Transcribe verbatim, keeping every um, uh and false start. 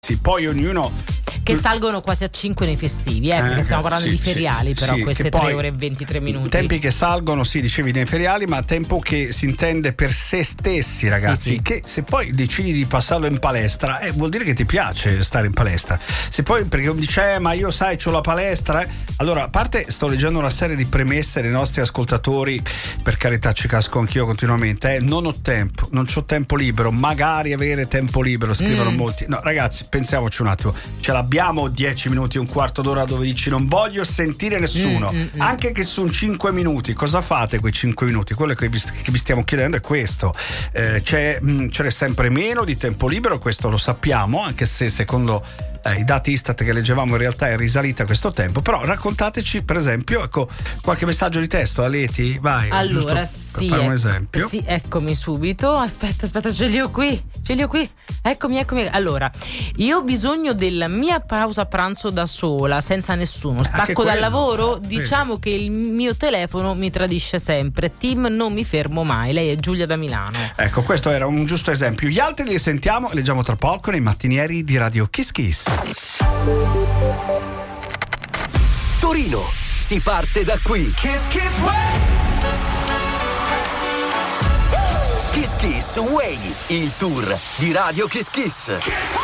Sì, poi ognuno che salgono quasi a cinque nei festivi, eh, perché Eh, stiamo parlando sì, di feriali, sì, però sì, queste che tre poi ore e ventitré minuti. Tempi che salgono, sì, dicevi nei feriali, ma tempo che si intende per se stessi, ragazzi. Sì, sì. Che se poi decidi di passarlo in palestra, eh, vuol dire che ti piace stare in palestra. Se poi, perché uno dice, eh, ma io sai, c'ho la palestra, eh. Allora, a parte sto leggendo una serie di premesse dei nostri ascoltatori, per carità, ci casco anch'io continuamente, eh, non ho tempo, non c'ho tempo libero, magari avere tempo libero, scrivono Mm. molti. No, ragazzi, pensiamoci un attimo, ce l'abbiamo dieci minuti, un quarto d'ora dove dici non voglio sentire nessuno, Mm, mm, mm. anche che sono cinque minuti, cosa fate quei cinque minuti? Quello che vi, che vi stiamo chiedendo è questo. Eh, c'è, mh, ce n'è sempre meno di tempo libero, questo lo sappiamo, anche se secondo eh, i dati Istat che leggevamo in realtà è risalita questo tempo. Però raccontateci, per esempio, ecco, qualche messaggio di testo, Aleti, vai. Allora, giusto sì, per fare un ec- esempio. sì, eccomi subito. Aspetta, aspetta, ce li ho qui. Ce li ho qui. Eccomi, eccomi. Allora, io ho bisogno della mia pausa pranzo da sola, senza nessuno. Stacco dal quello, lavoro, vedi. diciamo che il mio telefono mi tradisce sempre. Team non mi fermo mai. Lei è Giulia da Milano. Ecco, questo era un giusto esempio. Gli altri li sentiamo e leggiamo tra poco nei mattinieri di Radio Kiss Kiss. Torino, si parte da qui. Kiss Kiss Kiss Kiss Way, il tour di Radio Kiss Kiss. Way.